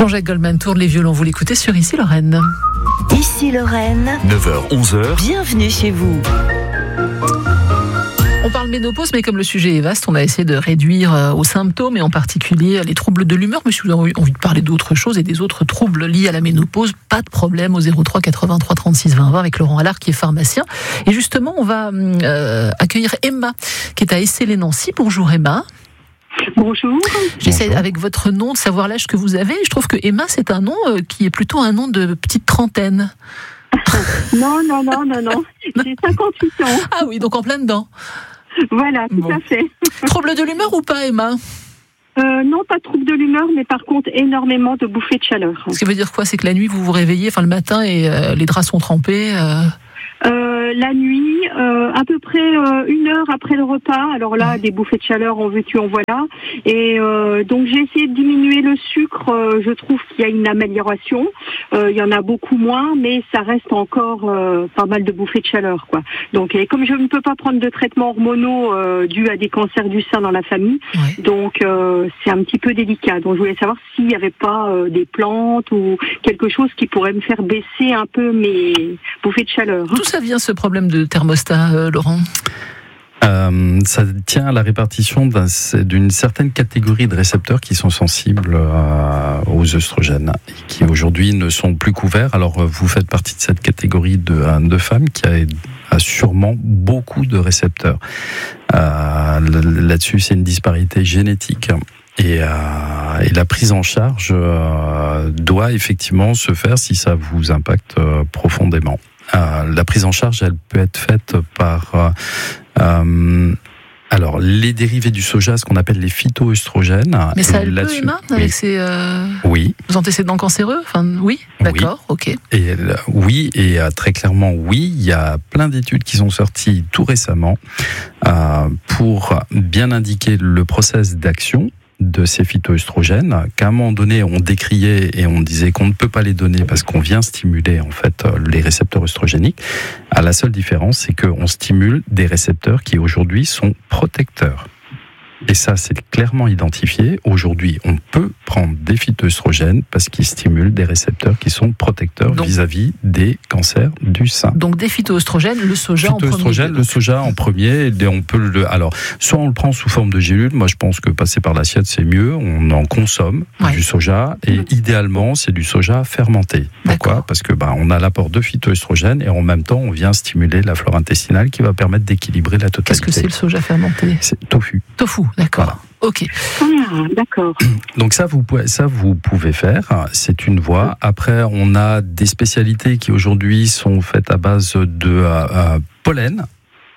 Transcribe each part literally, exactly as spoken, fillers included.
Jean-Jacques Goldman tourne les violons, vous l'écoutez sur Ici Lorraine. Ici Lorraine, neuf heures onze heures. Bienvenue chez vous. On parle ménopause, mais comme le sujet est vaste, on a essayé de réduire aux symptômes et en particulier les troubles de l'humeur. Mais si vous avez envie de parler d'autres choses et des autres troubles liés à la ménopause, pas de problème au zéro trois quatre-vingt-trois trente-six vingt vingt avec Laurent Allard qui est pharmacien. Et justement, on va euh, accueillir Emma qui est à Essay-les-Nancy. Bonjour Emma. Bonjour. J'essaie avec votre nom de savoir l'âge que vous avez. Je trouve que Emma, c'est un nom qui est plutôt un nom de petite trentaine. Non, non, non, non, non. J'ai cinquante-huit ans. Ah oui, donc en plein dedans. Voilà, tout bon. à fait. Trouble de l'humeur ou pas, Emma ? euh, Non, pas de trouble de l'humeur, mais par contre, énormément de bouffées de chaleur. Ce qui veut dire quoi ? C'est que la nuit, vous vous réveillez, enfin le matin, et euh, les draps sont trempés euh... Euh, la nuit, euh, à peu près euh, une heure après le repas. Alors là, des bouffées de chaleur, en veux-tu, en voilà. Et euh, donc j'ai essayé de diminuer le sucre. Euh, je trouve qu'il y a une amélioration. Euh, il y en a beaucoup moins, mais ça reste encore euh, pas mal de bouffées de chaleur, quoi. Donc, et comme je ne peux pas prendre de traitements hormonaux euh, dus à des cancers du sein dans la famille, Ouais. donc euh, c'est un petit peu délicat. Donc je voulais savoir s'il n'y avait pas euh, des plantes ou quelque chose qui pourrait me faire baisser un peu mes bouffées de chaleur. D'où ça vient ce problème de thermostat, euh, Laurent ? Euh, ça tient à la répartition d'un, d'une certaine catégorie de récepteurs qui sont sensibles euh, aux œstrogènes et qui aujourd'hui ne sont plus couverts. Alors vous faites partie de cette catégorie de, de femmes qui a, a sûrement beaucoup de récepteurs. Euh, là-dessus, c'est une disparité génétique. Et, euh, et la prise en charge euh, doit effectivement se faire si ça vous impacte euh, profondément. Euh, la prise en charge, elle peut être faite par euh, euh, alors les dérivés du soja, ce qu'on appelle les phytoœstrogènes. Mais ça elle peut, Là-dessus, Emma, oui. avec ses euh, Oui. vos antécédents cancéreux ? Enfin, oui, d'accord, ok. Et euh, oui, et euh, très clairement, oui, il y a plein d'études qui sont sorties tout récemment euh, pour bien indiquer le process d'action de ces phytoœstrogènes, qu'à un moment donné on décriait et on disait qu'on ne peut pas les donner parce qu'on vient stimuler en fait les récepteurs œstrogéniques. À la seule différence, c'est qu'on stimule des récepteurs qui aujourd'hui sont protecteurs. Et ça, c'est clairement identifié. Aujourd'hui, on peut prendre des phytoœstrogènes parce qu'ils stimulent des récepteurs qui sont protecteurs Donc, vis-à-vis des cancers du sein. Donc des phytoœstrogènes, le soja en premier. Phytoœstrogènes, le soja en premier. Et on peut le, alors, soit on le prend sous forme de gélule. Moi, je pense que passer par l'assiette, c'est mieux. On en consomme Ouais. du soja. Et idéalement, c'est du soja fermenté. Pourquoi ? D'accord. Parce que bah, on a l'apport de phytoœstrogènes et en même temps, on vient stimuler la flore intestinale qui va permettre d'équilibrer la totalité. Qu'est-ce que c'est le soja fermenté ? C'est tofu. Tofu, d'accord. Voilà. Ok. Ah, d'accord. Donc ça, vous pouvez, ça, vous pouvez faire. C'est une voie. Après, on a des spécialités qui aujourd'hui sont faites à base de euh, pollen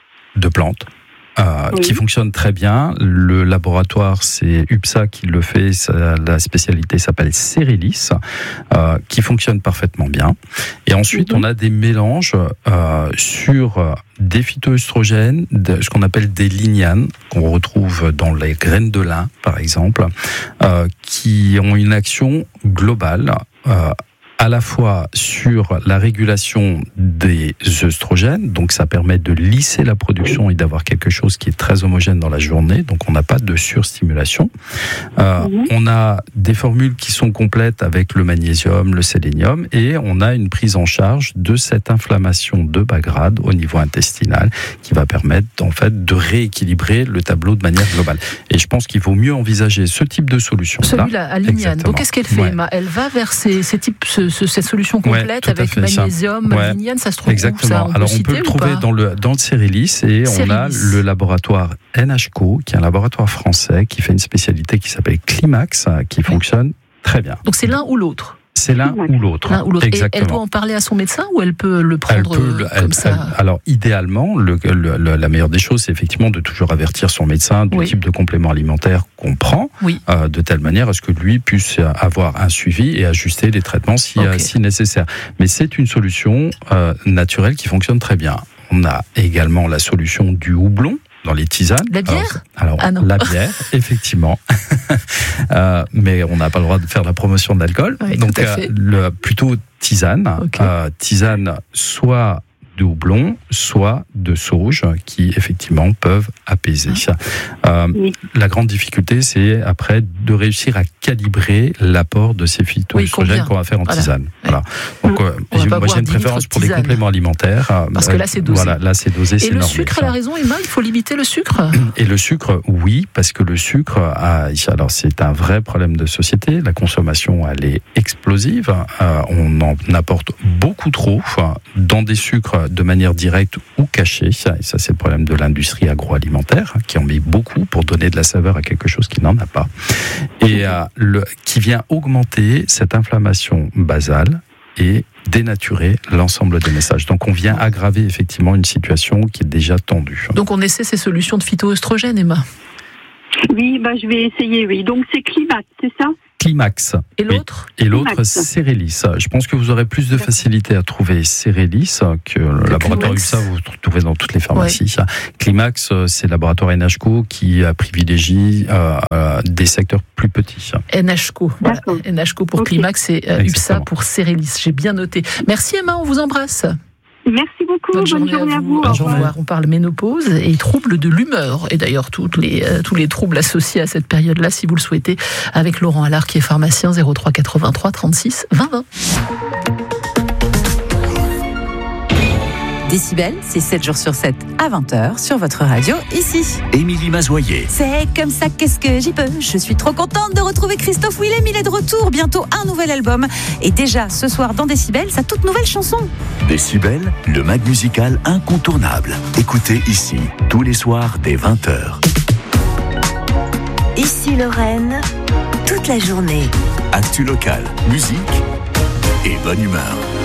de plantes. Euh, Oui. qui fonctionne très bien. Le laboratoire, c'est U P S A qui le fait. Ça, la spécialité s'appelle Cerilis, euh, qui fonctionne parfaitement bien. Et ensuite, Mhm. on a des mélanges euh, sur des phytoœstrogènes, de, ce qu'on appelle des lignanes, qu'on retrouve dans les graines de lin, par exemple, euh, qui ont une action globale. Euh, à la fois sur la régulation des œstrogènes, donc ça permet de lisser la production et d'avoir quelque chose qui est très homogène dans la journée, donc on n'a pas de surstimulation. Euh, Mhm. On a des formules qui sont complètes avec le magnésium, le sélénium, et on a une prise en charge de cette inflammation de bas grade au niveau intestinal qui va permettre en fait de rééquilibrer le tableau de manière globale. Et je pense qu'il vaut mieux envisager ce type de solution. Celui-là, à lignane. Exactement. Donc qu'est-ce qu'elle fait, Ouais. Emma ? Elle va vers ces, ces types, ce, ce, cette solution Ouais, complète tout à avec fait, ça. magnésium, Ouais. lignane, ça se trouve où, Exactement. ça, on Alors peut on peut citer le ou trouver pas dans le dans le Cerilis et on a Cerilis. le laboratoire N H Co qui est un laboratoire français qui fait une spécialité qui s'appelle Climax qui fonctionne très bien. Donc c'est l'un ou l'autre. C'est l'un ou l'autre. L'un ou l'autre. Et Exactement. elle doit en parler à son médecin ou elle peut le Elle prendre peut le- euh, elle- comme ça elle- alors idéalement, le, le- le- la meilleure des choses, c'est effectivement de toujours avertir son médecin du Oui. type de complément alimentaire qu'on prend, Oui. euh, de telle manière à ce que lui puisse avoir un suivi et ajuster les traitements si, Ok. euh, si nécessaire. Mais c'est une solution euh, naturelle qui fonctionne très bien. On a également la solution du houblon dans les tisanes. La bière ? Alors, alors Ah non. la bière, effectivement. Euh, mais on n'a pas le droit de faire la promotion de l'alcool. Oui, Donc, tout à euh, fait. le, plutôt tisane. Ok. Euh, tisane soit de houblon, soit de sauge, qui effectivement peuvent apaiser. Euh, Oui. La grande difficulté, c'est après de réussir à calibrer l'apport de ces phytoestrogènes combien qu'on va faire en Voilà. tisane. Voilà. Donc, euh, On va j'ai- pas moi, boire j'ai une dix litres préférence de pour les tisane. compléments alimentaires. Parce que là, c'est dosé. Voilà, là, c'est dosé, Et c'est le normé. sucre, elle a raison, Emma, il faut limiter le sucre. Et le sucre, oui, parce que le sucre, a, alors c'est un vrai problème de société. La consommation, elle est explosive. Euh, on en apporte beaucoup trop dans des sucres de manière directe ou cachée. Et ça, c'est le problème de l'industrie agroalimentaire, qui en met beaucoup pour donner de la saveur à quelque chose qui n'en a pas. Et euh, le, qui vient augmenter cette inflammation basale et dénaturer l'ensemble des messages. Donc on vient aggraver effectivement une situation qui est déjà tendue. Donc on essaie ces solutions de phytoestrogènes, Emma. Oui, bah, je vais essayer, oui. Donc, c'est Climax, c'est ça? Climax. Et Oui. l'autre Et l'autre, Climax. Cérélis. Je pense que vous aurez plus de facilité à trouver Cérélis que le laboratoire Climax. U L S A, vous le trouvez dans toutes les pharmacies. Climax, c'est le laboratoire N H C O qui privilégie euh, euh, des secteurs plus petits. N H C O. Voilà. D'accord. N H C O pour Ok. Climax et euh, U P S A Exactement. pour Cérélis. J'ai bien noté. Merci Emma, on vous embrasse. Merci beaucoup. Bonne, Bonne, journée à vous. Au Au journée. revoir. On parle ménopause et troubles de l'humeur. Et d'ailleurs, toutes les, euh, tous les troubles associés à cette période-là, si vous le souhaitez, avec Laurent Allard, qui est pharmacien, zéro trois quatre-vingt-trois trente-six vingt vingt. Décibel, c'est sept jours sur sept à vingt heures sur votre radio, ici. Émilie Mazoyer. C'est comme ça, qu'est-ce que j'y peux? Je suis trop contente de retrouver Christophe Willem, il est de retour, bientôt un nouvel album. Et déjà, ce soir dans Décibel, sa toute nouvelle chanson. Décibel, le mag musical incontournable. Écoutez ici, tous les soirs dès vingt heures. Ici Lorraine, toute la journée. Actu local, musique et bonne humeur.